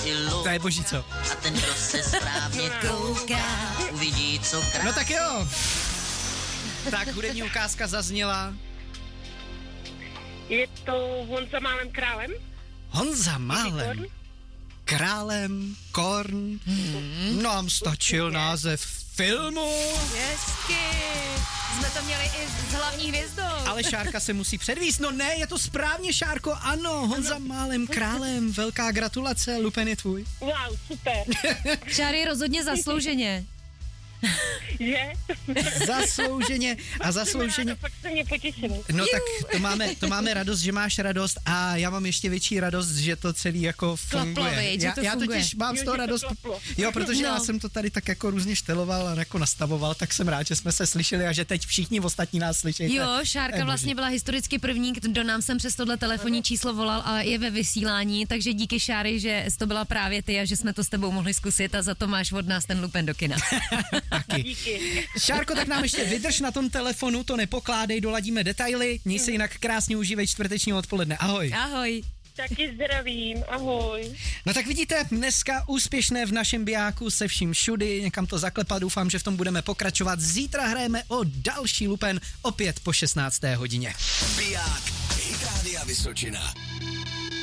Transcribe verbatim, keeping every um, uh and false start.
ilu. To je boží, co? A ten, kdo se správně kouká, uvidí, co krásný. No tak jo. Tak hudební ukázka zazněla. Je to Honza Málem králem? Honza Málem králem, Korn. Hmm. Nám stačil název filmu. Hezky. Jsme to měli i s hlavní hvězdou. Ale Šárka se musí předvíst. No ne, je to správně, Šárko, ano. Honza Málem králem, velká gratulace, lupen je tvůj. Wow, super. Šáry rozhodně zaslouženě. Je? Zaslouženě a zaslouženě. Fakt se mě potěšili. No tak to máme, to máme radost, že máš radost a já mám ještě větší radost, že to celý jako funguje. Klaplo, viď, že já, to já funguje. totiž mám Jo, z toho že to radost. klaplo. Jo, protože No. já jsem to tady tak jako různě šteloval a jako nastavoval, tak jsem rád, že jsme se slyšeli a že teď všichni ostatní nás slyší. Jo, Šárka vlastně byla historicky první, kdo nám sem přes tohle telefonní číslo volal a je ve vysílání, takže díky Šáry, že to byla právě ty a že jsme to s tebou mohli zkusit a za to máš od nás ten lupen do kina. Taky. Díky. Šárko, tak nám ještě vydrž na tom telefonu, to nepokládej, doladíme detaily, měj se jinak krásně, užívej čtvrtečního odpoledne, ahoj. Ahoj. Taky zdravím, ahoj. No tak vidíte, dneska úspěšné v našem bijáku se vším všudy, někam to zaklepat, doufám, že v tom budeme pokračovat. Zítra hrajeme o další lupen, opět po šestnácté hodině. Biják, Hit Rádia Vysočina.